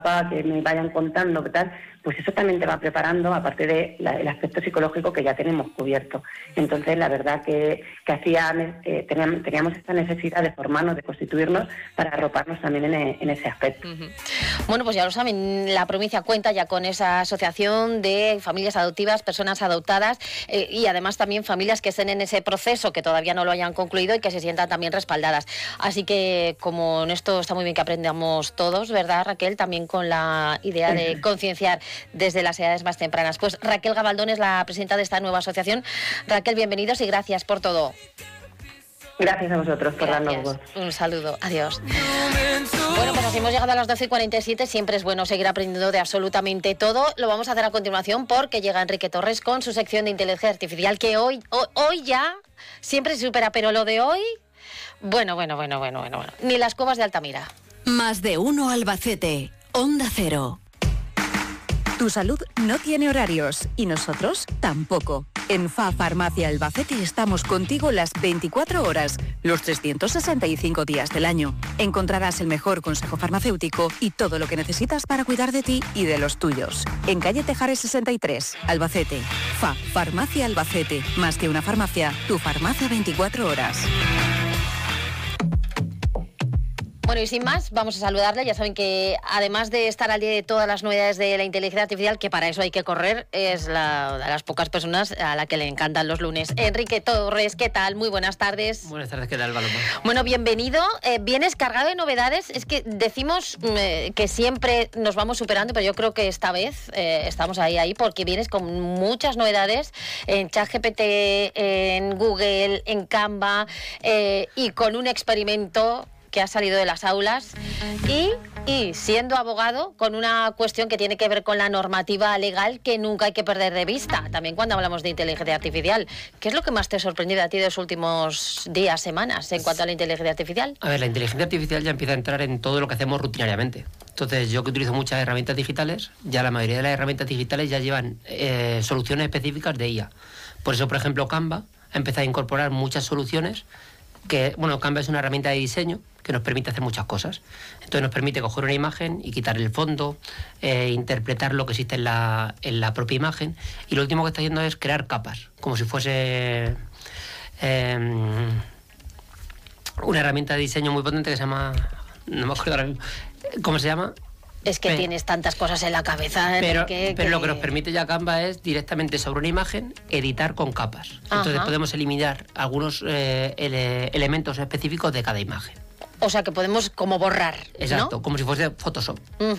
que me vayan contando, qué tal, pues eso también te va preparando, aparte del aspecto psicológico que ya tenemos cubierto. Entonces, la verdad que teníamos esta necesidad de formarnos, de constituirnos, para arroparnos también en ese aspecto. Bueno, pues ya lo saben, la provincia cuenta ya con esa asociación de familias adoptivas, personas adoptadas y además también familias que estén en ese proceso, que todavía no lo hayan concluido y que se sientan también respaldadas. Así que, como en esto está muy bien que aprendamos todos, ¿verdad, Raquel? También con la idea de concienciar desde las edades más tempranas. Pues Raquel Gabaldón es la presidenta de esta nueva asociación. Raquel, bienvenidos y gracias por todo. Gracias a vosotros por darnos voz. Un saludo, adiós. Bueno, pues así hemos llegado a las 12:47. Siempre es bueno seguir aprendiendo de absolutamente todo. Lo vamos a hacer a continuación porque llega Enrique Torres con su sección de inteligencia artificial, que hoy ya siempre se supera, pero lo de hoy, bueno. Ni las cuevas de Altamira. Más de uno Albacete. Onda Cero. Tu salud no tiene horarios y nosotros tampoco. En FA Farmacia Albacete estamos contigo las 24 horas, los 365 días del año. Encontrarás el mejor consejo farmacéutico y todo lo que necesitas para cuidar de ti y de los tuyos. En calle Tejares 63, Albacete. FA Farmacia Albacete. Más que una farmacia, tu farmacia 24 horas. Bueno, y sin más, vamos a saludarle. Ya saben que además de estar al día de todas las novedades de la inteligencia artificial, que para eso hay que correr, es de las pocas personas a la que le encantan los lunes. Enrique Torres, ¿qué tal? Muy buenas tardes. Buenas tardes, ¿qué tal, Paloma? Bueno, bienvenido. Vienes cargado de novedades. Es que decimos que siempre nos vamos superando, pero yo creo que esta vez estamos ahí, porque vienes con muchas novedades en ChatGPT, en Google, en Canva, y con un experimento que ha salido de las aulas y siendo abogado con una cuestión que tiene que ver con la normativa legal que nunca hay que perder de vista, también cuando hablamos de inteligencia artificial. ¿Qué es lo que más te ha sorprendido a ti de los últimos días, semanas, en cuanto a la inteligencia artificial? A ver, la inteligencia artificial ya empieza a entrar en todo lo que hacemos rutinariamente. Entonces, yo que utilizo muchas herramientas digitales, ya la mayoría de las herramientas digitales ya llevan soluciones específicas de IA. Por eso, por ejemplo, Canva ha empezado a incorporar muchas soluciones que, bueno, Canva es una herramienta de diseño que nos permite hacer muchas cosas. Entonces nos permite coger una imagen y quitar el fondo, interpretar lo que existe en la propia imagen, y lo último que está haciendo es crear capas, como si fuese una herramienta de diseño muy potente que se llama, no me acuerdo ahora mismo, ¿cómo se llama? Es que tienes tantas cosas en la cabeza. Pero lo que nos permite ya Canva es directamente sobre una imagen editar con capas. Entonces podemos eliminar algunos elementos específicos de cada imagen. O sea, que podemos como borrar, exacto, ¿no? Como si fuese Photoshop.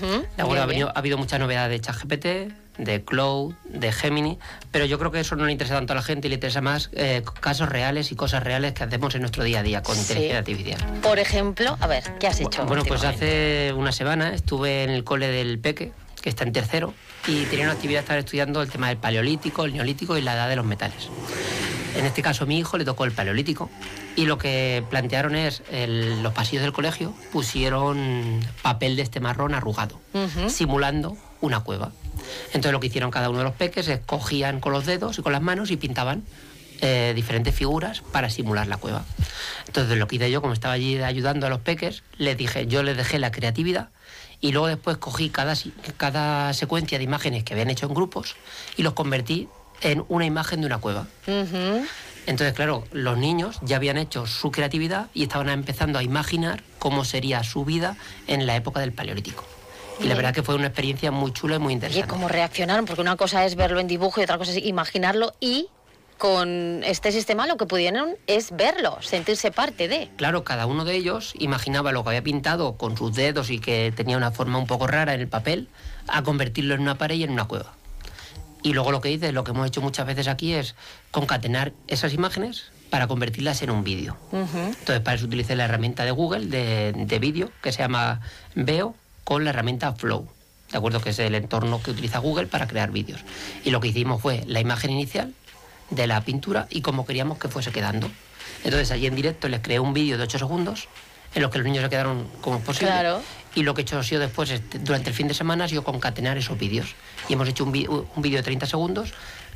Ha habido muchas novedades de ChatGPT, de Cloud, de Gemini, pero yo creo que eso no le interesa tanto a la gente y le interesa más casos reales y cosas reales que hacemos en nuestro día a día con inteligencia artificial. Por ejemplo, a ver, ¿qué has hecho? Bueno, pues hace una semana estuve en el cole del Peque, que está en tercero, y tenía una actividad, estar estudiando el tema del paleolítico, el neolítico y la edad de los metales. En este caso, a mi hijo le tocó el paleolítico, y lo que plantearon es, los pasillos del colegio pusieron papel de este marrón arrugado, simulando una cueva. Entonces lo que hicieron cada uno de los peques es cogían con los dedos y con las manos y pintaban diferentes figuras para simular la cueva. Entonces lo que hice yo, como estaba allí ayudando a los peques, yo les dejé la creatividad, y luego después cogí cada secuencia de imágenes que habían hecho en grupos y los convertí en una imagen de una cueva. Entonces, claro, los niños ya habían hecho su creatividad y estaban empezando a imaginar cómo sería su vida en la época del Paleolítico. Y la verdad que fue una experiencia muy chula y muy interesante. ¿Y cómo reaccionaron? Porque una cosa es verlo en dibujo y otra cosa es imaginarlo, y con este sistema lo que pudieron es verlo, sentirse parte de. Claro, cada uno de ellos imaginaba lo que había pintado con sus dedos y que tenía una forma un poco rara en el papel, a convertirlo en una pared y en una cueva. Y luego lo que hemos hecho muchas veces aquí, es concatenar esas imágenes para convertirlas en un vídeo. Entonces, para eso utilicé la herramienta de Google de vídeo, que se llama Veo, con la herramienta Flow, ¿de acuerdo? Que es el entorno que utiliza Google para crear vídeos. Y lo que hicimos fue la imagen inicial de la pintura y cómo queríamos que fuese quedando. Entonces, allí en directo les creé un vídeo de 8 segundos, en los que los niños se quedaron como posible. Claro. Y lo que he hecho ha sido después, durante el fin de semana, ha sido concatenar esos vídeos. Y hemos hecho un vídeo de 30 segundos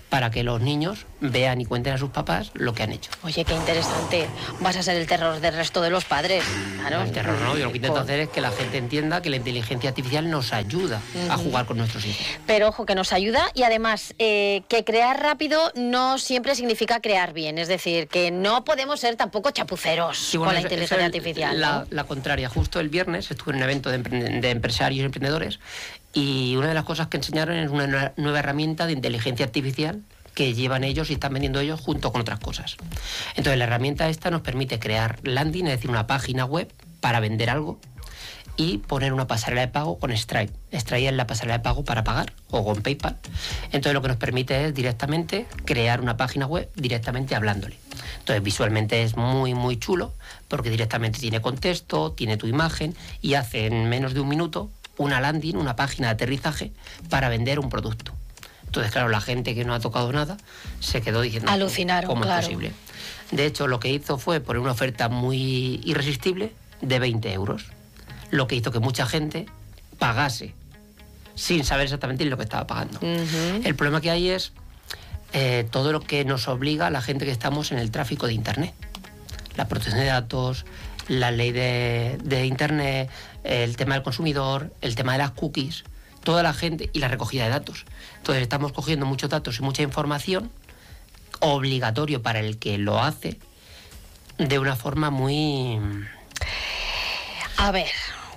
para que los niños vean y cuenten a sus papás lo que han hecho. Oye, qué interesante. Vas a ser el terror del resto de los padres. Claro. El terror no, yo lo que intento hacer es que la gente entienda que la inteligencia artificial nos ayuda a jugar con nuestros hijos. Pero ojo, que nos ayuda y además que crear rápido no siempre significa crear bien. Es decir, que no podemos ser tampoco chapuceros Sí, bueno, con la inteligencia artificial. La contraria. Justo el viernes estuve en un evento de empresarios y emprendedores y una de las cosas que enseñaron es una nueva herramienta de inteligencia artificial que llevan ellos y están vendiendo ellos junto con otras cosas. Entonces la herramienta esta nos permite crear landing, es decir, una página web para vender algo y poner una pasarela de pago con Stripe. Stripe es la pasarela de pago para pagar o con PayPal. Entonces lo que nos permite es directamente crear una página web directamente hablándole. Entonces visualmente es muy muy chulo porque directamente tiene contexto, tiene tu imagen y hace en menos de un minuto una landing, una página de aterrizaje para vender un producto. Entonces, claro, la gente que no ha tocado nada se quedó diciendo alucinaron, ¿cómo claro. es posible? De hecho, lo que hizo fue poner una oferta muy irresistible de 20 euros, lo que hizo que mucha gente pagase sin saber exactamente lo que estaba pagando. El problema que hay es todo lo que nos obliga a la gente que estamos en el tráfico de Internet. La protección de datos, la ley de Internet, el tema del consumidor, el tema de las cookies, toda la gente y la recogida de datos. Entonces estamos cogiendo muchos datos y mucha información obligatorio para el que lo hace de una forma muy... A ver,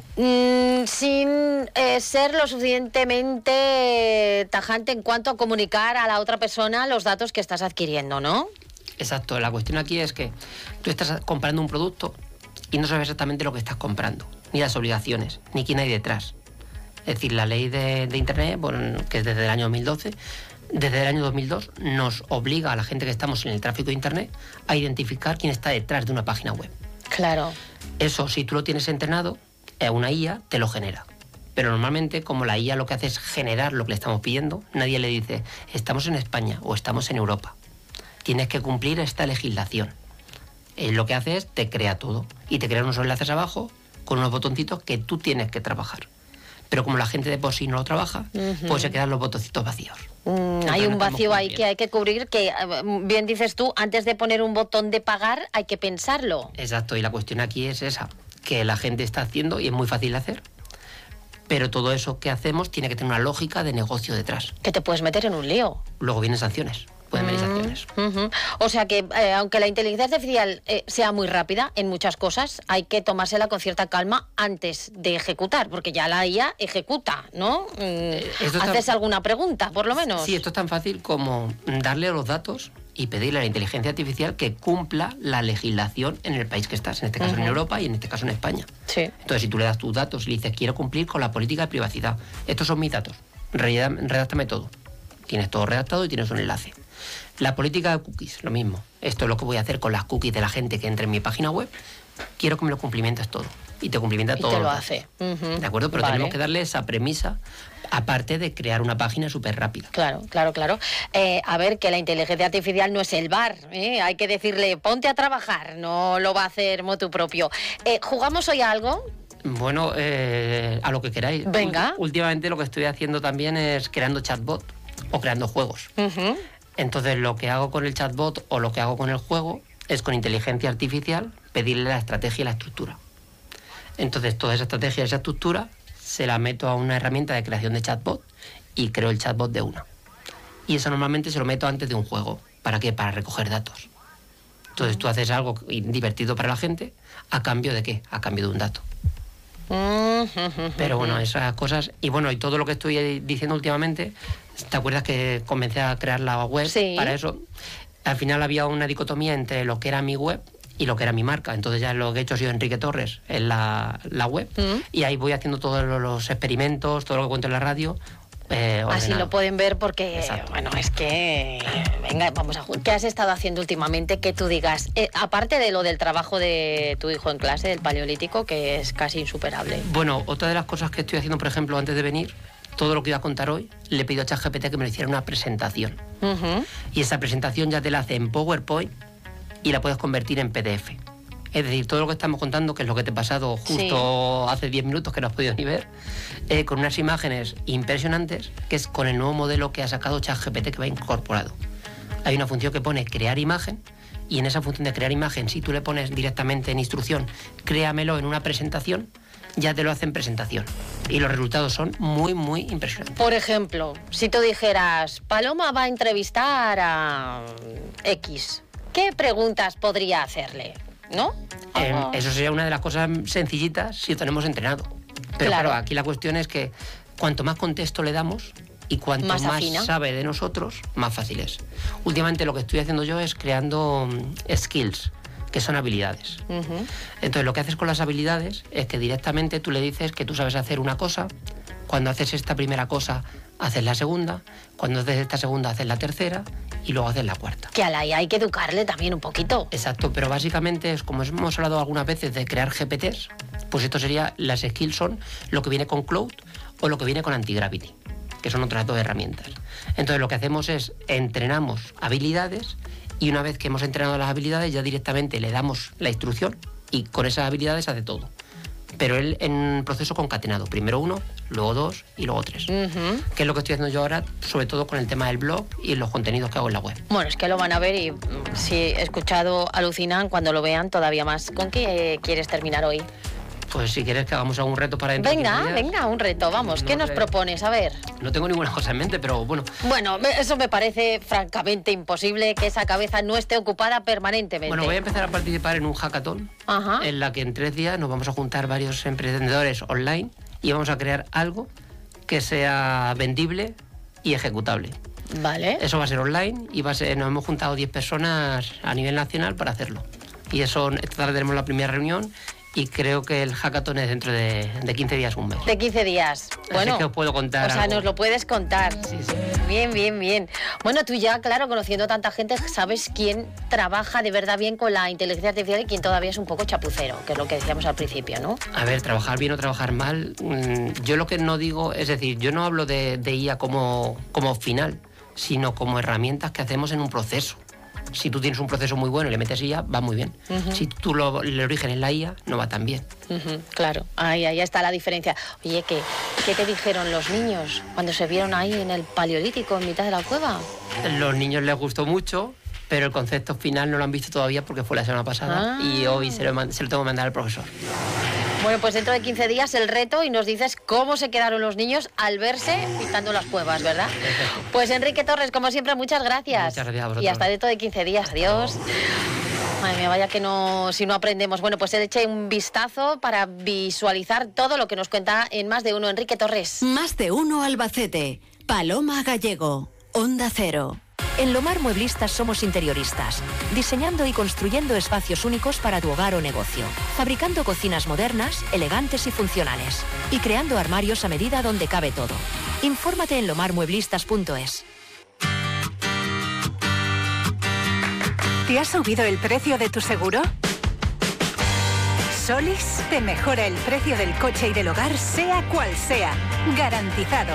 sin ser lo suficientemente tajante en cuanto a comunicar a la otra persona los datos que estás adquiriendo, ¿no? Exacto, la cuestión aquí es que tú estás comprando un producto y no sabes exactamente lo que estás comprando, ni las obligaciones, ni quién hay detrás. Es decir, la ley de Internet, bueno, que es desde el año 2012, desde el año 2002 nos obliga a la gente que estamos en el tráfico de Internet a identificar quién está detrás de una página web. Claro. Eso, si tú lo tienes entrenado, una IA te lo genera. Pero normalmente, como la IA lo que hace es generar lo que le estamos pidiendo, nadie le dice, estamos en España o estamos en Europa. Tienes que cumplir esta legislación. Lo que hace es, te crea todo. Y te crea unos enlaces abajo con unos botoncitos que tú tienes que trabajar. Pero como la gente de por sí no lo trabaja, pues se quedan los botoncitos vacíos. Hay un vacío ahí que hay que cubrir, que bien dices tú, antes de poner un botón de pagar hay que pensarlo. Exacto, y la cuestión aquí es esa, que la gente está haciendo y es muy fácil de hacer, pero todo eso que hacemos tiene que tener una lógica de negocio detrás. Que te puedes meter en un lío. Luego vienen sanciones. Pueden venir sanciones. O sea que, aunque la inteligencia artificial sea muy rápida en muchas cosas, hay que tomársela con cierta calma antes de ejecutar, porque ya la IA ejecuta, ¿no? ¿Haces alguna pregunta, por lo menos? Sí, esto es tan fácil como darle los datos y pedirle a la inteligencia artificial que cumpla la legislación en el país que estás, en este caso en Europa y en este caso en España. Sí. Entonces, si tú le das tus datos y le dices, quiero cumplir con la política de privacidad, estos son mis datos, redáctame todo. Tienes todo redactado y tienes un enlace. La política de cookies, lo mismo. Esto es lo que voy a hacer con las cookies de la gente que entre en mi página web. Quiero que me lo cumplimentes todo. Y te cumplimenta todo. Y te lo hace. ¿De acuerdo? Pero tenemos que darle esa premisa, aparte de crear una página súper rápida. Claro. A ver, que la inteligencia artificial no es el bar. Hay que decirle, ponte a trabajar. No lo va a hacer motu propio. ¿Jugamos hoy a algo? Bueno, a lo que queráis. Venga. Últimamente lo que estoy haciendo también es creando chatbot o creando juegos. Entonces lo que hago con el chatbot o lo que hago con el juego es con inteligencia artificial pedirle la estrategia y la estructura. Entonces toda esa estrategia y esa estructura se la meto a una herramienta de creación de chatbot y creo el chatbot de una. Y eso normalmente se lo meto antes de un juego. ¿Para qué? Para recoger datos. Entonces tú haces algo divertido para la gente, ¿a cambio de qué? A cambio de un dato. Pero bueno, esas cosas. Y bueno, y todo lo que estoy diciendo últimamente, ¿te acuerdas que comencé a crear la web? Sí. Para eso? Al final había una dicotomía entre lo que era mi web y lo que era mi marca. Entonces ya lo que he hecho ha sido Enrique Torres en la web. Y ahí voy haciendo todos los experimentos, todo lo que cuento en la radio. Así lo pueden ver porque, Exacto. Bueno, es que... Venga, vamos a... ¿Qué has estado haciendo últimamente que tú digas? Aparte de lo del trabajo de tu hijo en clase, del paleolítico, que es casi insuperable. Bueno, otra de las cosas que estoy haciendo, por ejemplo, antes de venir, todo lo que iba a contar hoy, le he pedido a ChatGPT que me lo hiciera una presentación. Y esa presentación ya te la hace en PowerPoint y la puedes convertir en PDF. Es decir, todo lo que estamos contando, que es lo que te he pasado justo hace 10 minutos, que no has podido ni ver, con unas imágenes impresionantes, que es con el nuevo modelo que ha sacado ChatGPT, que va incorporado. Hay una función que pone crear imagen, y en esa función de crear imagen, si tú le pones directamente en instrucción, créamelo en una presentación, ya te lo hace en presentación. Y los resultados son muy, muy impresionantes. Por ejemplo, si tú dijeras, Paloma va a entrevistar a X, ¿qué preguntas podría hacerle? ¿No? Eso sería una de las cosas sencillitas si lo tenemos entrenado. Pero claro, aquí la cuestión es que cuanto más contexto le damos y cuanto más sabe de nosotros, más fácil es. Últimamente lo que estoy haciendo yo es creando skills, que son habilidades. Entonces lo que haces con las habilidades es que directamente tú le dices que tú sabes hacer una cosa, cuando haces esta primera cosa haces la segunda, cuando haces esta segunda haces la tercera y luego haces la cuarta. Que a la IA hay que educarle también un poquito. Exacto, pero básicamente es como hemos hablado algunas veces de crear GPTs, pues esto sería, las skills son lo que viene con Cloud o lo que viene con Antigravity, que son otras dos herramientas. Entonces lo que hacemos es entrenamos habilidades y una vez que hemos entrenado las habilidades ya directamente le damos la instrucción y con esas habilidades hace todo. Pero él en un proceso concatenado, primero 1, luego 2 y luego 3. Que es lo que estoy haciendo yo ahora, sobre todo con el tema del blog y los contenidos que hago en la web. Bueno, es que lo van a ver y si he escuchado, alucinan, cuando lo vean todavía más. ¿Con qué quieres terminar hoy? Pues si quieres que hagamos algún reto para dentro de 15 días. Venga, un reto, vamos. ¿Qué nos propones? A ver. No tengo ninguna cosa en mente, pero bueno. Bueno, eso me parece francamente imposible, que esa cabeza no esté ocupada permanentemente. Bueno, voy a empezar a participar en un hackathon, en la que en 3 días nos vamos a juntar varios emprendedores online y vamos a crear algo que sea vendible y ejecutable. Vale. Eso va a ser online y nos hemos juntado 10 personas a nivel nacional para hacerlo. Y eso, esta tarde tenemos la primera reunión. Y creo que el hackathon es dentro de 15 días, un mes. De 15 días. Bueno, así que os puedo contar. O sea, nos lo puedes contar. Sí. Bien. Bueno, tú ya, claro, conociendo a tanta gente, sabes quién trabaja de verdad bien con la inteligencia artificial y quién todavía es un poco chapucero, que es lo que decíamos al principio, ¿no? A ver, trabajar bien o trabajar mal, yo lo que no digo, es decir, yo no hablo de IA como final, sino como herramientas que hacemos en un proceso. Si tú tienes un proceso muy bueno y le metes IA, va muy bien. Si tú el origen es la IA, no va tan bien. Claro, ahí está la diferencia. Oye, ¿qué te dijeron los niños cuando se vieron ahí en el Paleolítico, en mitad de la cueva? Los niños les gustó mucho, pero el concepto final no lo han visto todavía porque fue la semana pasada y hoy se lo tengo que mandar al profesor. Bueno, pues dentro de 15 días el reto y nos dices cómo se quedaron los niños al verse pintando las cuevas, ¿verdad? Perfecto. Pues Enrique Torres, como siempre, muchas gracias. Muchas gracias a vosotros. Y hasta dentro de 15 días. Adiós. Madre mía, vaya que si no aprendemos. Bueno, pues eche un vistazo para visualizar todo lo que nos cuenta en Más de Uno Enrique Torres. Más de Uno Albacete. Paloma Gallego. Onda Cero. En Lomar Mueblistas somos interioristas, diseñando y construyendo espacios únicos para tu hogar o negocio, fabricando cocinas modernas, elegantes y funcionales, y creando armarios a medida donde cabe todo. Infórmate en lomarmueblistas.es. ¿Te ha subido el precio de tu seguro? Solis te mejora el precio del coche y del hogar, sea cual sea. Garantizado.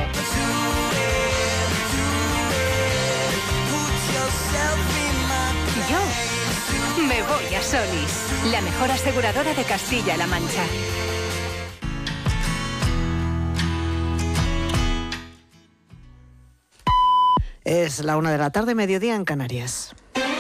Yo me voy a Solis, la mejor aseguradora de Castilla-La Mancha. Es la 1 de la tarde, mediodía en Canarias.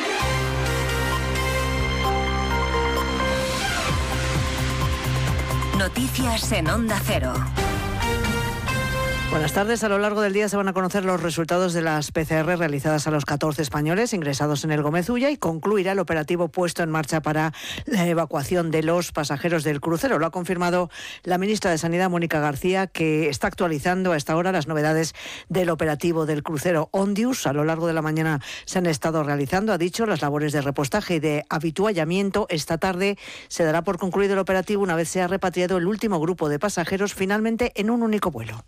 Noticias en Onda Cero. Buenas tardes. A lo largo del día se van a conocer los resultados de las PCR realizadas a los 14 españoles ingresados en el Gómez Ulla y concluirá el operativo puesto en marcha para la evacuación de los pasajeros del crucero. Lo ha confirmado la ministra de Sanidad, Mónica García, que está actualizando a esta hora las novedades del operativo del crucero Ondius. A lo largo de la mañana se han estado realizando, ha dicho, las labores de repostaje y de habituallamiento. Esta tarde se dará por concluido el operativo una vez se ha repatriado el último grupo de pasajeros finalmente en un único vuelo. Teníamos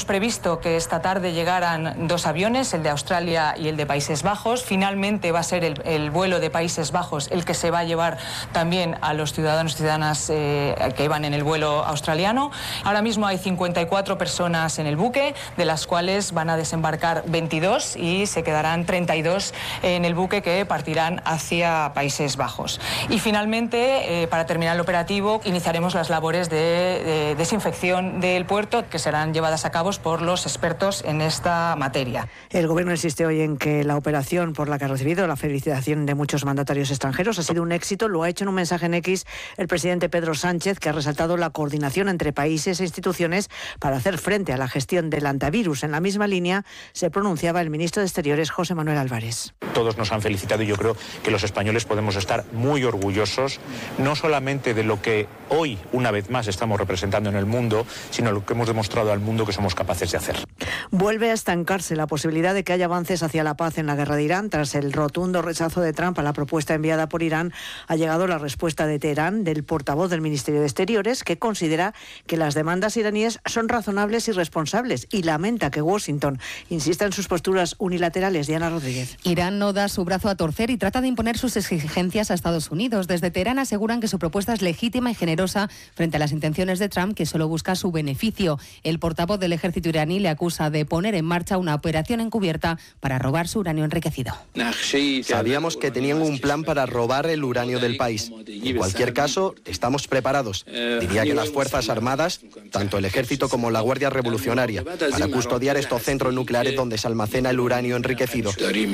Teníamos previsto que esta tarde llegaran 2 aviones, el de Australia y el de Países Bajos. Finalmente va a ser el vuelo de Países Bajos el que se va a llevar también a los ciudadanos y ciudadanas que iban en el vuelo australiano. Ahora mismo hay 54 personas en el buque, de las cuales van a desembarcar 22 y se quedarán 32 en el buque que partirán hacia Países Bajos. Y finalmente, para terminar el operativo, iniciaremos las labores de desinfección del puerto, que serán llevadas a cabo por los expertos en esta materia. El Gobierno insiste hoy en que la operación, por la que ha recibido la felicitación de muchos mandatarios extranjeros, ha sido un éxito. Lo ha hecho en un mensaje en X el presidente Pedro Sánchez, que ha resaltado la coordinación entre países e instituciones para hacer frente a la gestión del antivirus. En la misma línea se pronunciaba el ministro de Exteriores, José Manuel Álvarez. Todos nos han felicitado y yo creo que los españoles podemos estar muy orgullosos, no solamente de lo que hoy, una vez más, estamos representando en el mundo, sino lo que hemos demostrado al mundo que somos capaces de hacer. Vuelve a estancarse la posibilidad de que haya avances hacia la paz en la guerra de Irán. Tras el rotundo rechazo de Trump a la propuesta enviada por Irán, ha llegado la respuesta de Teherán, del portavoz del Ministerio de Exteriores, que considera que las demandas iraníes son razonables y responsables y lamenta que Washington insista en sus posturas unilaterales. Diana Rodríguez. Irán no da su brazo a torcer y trata de imponer sus exigencias a Estados Unidos. Desde Teherán aseguran que su propuesta es legítima y generosa frente a las intenciones de Trump, que solo busca su beneficio. El portavoz del ejército iraní le acusa de poner en marcha una operación encubierta para robar su uranio enriquecido. Sabíamos que tenían un plan para robar el uranio del país. En cualquier caso, estamos preparados. Diría que las Fuerzas Armadas, tanto el ejército como la Guardia Revolucionaria, para custodiar estos centros nucleares donde se almacena el uranio enriquecido.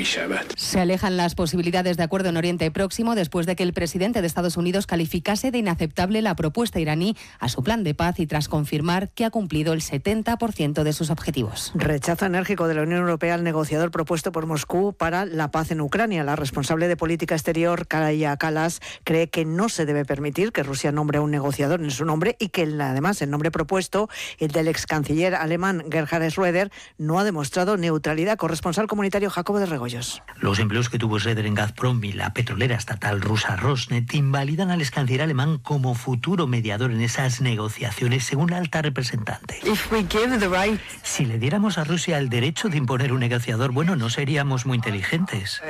Se alejan las posibilidades de acuerdo en Oriente Próximo después de que el presidente de Estados Unidos calificase de inaceptable la propuesta iraní a su plan de paz y tras confirmar que ha cumplido el 70% de sus objetivos. Rechazo enérgico de la Unión Europea al negociador propuesto por Moscú para la paz en Ucrania. La responsable de política exterior, Kaja Kallas, cree que no se debe permitir que Rusia nombre a un negociador en su nombre y que además el nombre propuesto, el del ex canciller alemán Gerhard Schröder, no ha demostrado neutralidad. Corresponsal comunitario Jacobo de Regoyos. Los empleos que tuvo Schröder en Gazprom y la petrolera estatal rusa Rosneft invalidan al ex canciller alemán como futuro mediador en esas negociaciones, según la alta representante. Si le diéramos a Rusia el derecho de imponer un negociador, bueno, no seríamos muy inteligentes.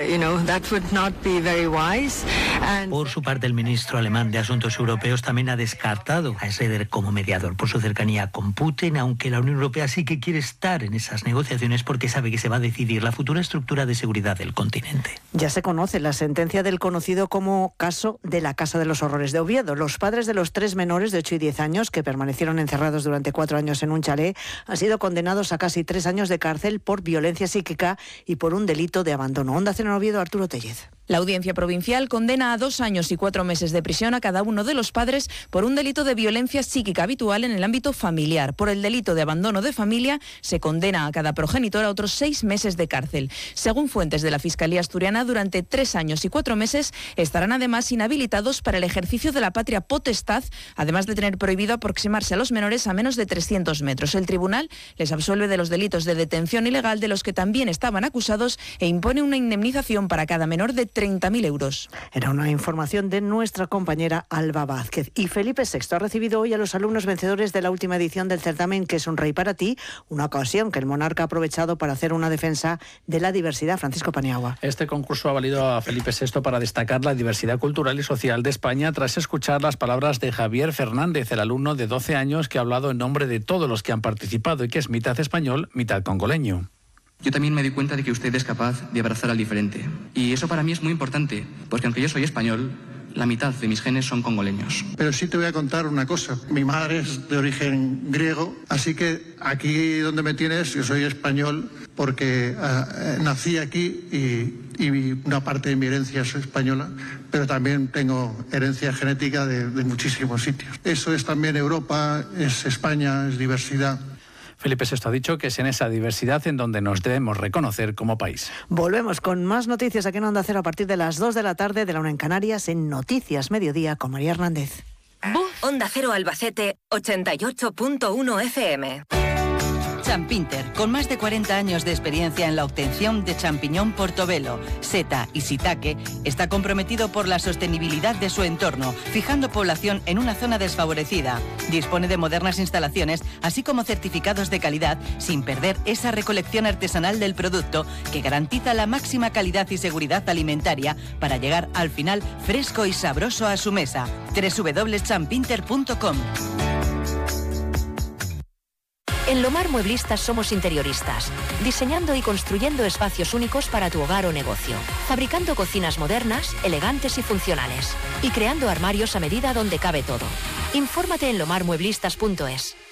Por su parte, el ministro alemán de Asuntos Europeos también ha descartado a Schröder como mediador por su cercanía con Putin, aunque la Unión Europea sí que quiere estar en esas negociaciones porque sabe que se va a decidir la futura estructura de seguridad del continente. Ya se conoce la sentencia del conocido como caso de la Casa de los Horrores de Oviedo. Los padres de los 3 menores de 8 y 10 años que permanecieron encerrados durante 4 años en un chalet han sido condenados a casi 3 años de cárcel por violencia psíquica y por un delito de abandono. Onda Cero en Oviedo, Arturo Tellez. La Audiencia Provincial condena a 2 años y 4 meses de prisión a cada uno de los padres por un delito de violencia psíquica habitual en el ámbito familiar. Por el delito de abandono de familia se condena a cada progenitor a otros 6 meses de cárcel. Según fuentes de la Fiscalía asturiana, durante 3 años y 4 meses estarán además inhabilitados para el ejercicio de la patria potestad, además de tener prohibido aproximarse a los menores a menos de 300 metros. El tribunal les absuelve de los delitos de detención ilegal de los que también estaban acusados e impone una indemnización para cada menor de 30.000 euros. Era una información de nuestra compañera Alba Vázquez. Y Felipe VI ha recibido hoy a los alumnos vencedores de la última edición del certamen ¿Qué es un rey para ti?, una ocasión que el monarca ha aprovechado para hacer una defensa de la diversidad. Francisco Paniagua. Este concurso ha valido a Felipe VI para destacar la diversidad cultural y social de España tras escuchar las palabras de Javier Fernández, el alumno de 12 años que ha hablado en nombre de todos los que han participado y que es mitad español, mitad congoleño. Yo también me doy cuenta de que usted es capaz de abrazar al diferente. Y eso para mí es muy importante, porque aunque yo soy español, la mitad de mis genes son congoleños. Pero sí te voy a contar una cosa. Mi madre es de origen griego, así que aquí donde me tienes, yo soy español porque nací aquí y una parte de mi herencia es española, pero también tengo herencia genética de muchísimos sitios. Eso es también Europa, es España, es diversidad. Felipe VI ha dicho que es en esa diversidad en donde nos debemos reconocer como país. Volvemos con más noticias aquí en Onda Cero a partir de las 2 de la tarde, de la 1 en Canarias, en Noticias Mediodía con María Hernández. Onda Cero Albacete, 88.1 FM. Champinter, con más de 40 años de experiencia en la obtención de champiñón portobello, seta y shiitake, está comprometido por la sostenibilidad de su entorno, fijando población en una zona desfavorecida. Dispone de modernas instalaciones, así como certificados de calidad, sin perder esa recolección artesanal del producto que garantiza la máxima calidad y seguridad alimentaria para llegar al final fresco y sabroso a su mesa. www.champinter.com. En Lomar Mueblistas somos interioristas, diseñando y construyendo espacios únicos para tu hogar o negocio, fabricando cocinas modernas, elegantes y funcionales, y creando armarios a medida donde cabe todo. Infórmate en lomarmueblistas.es.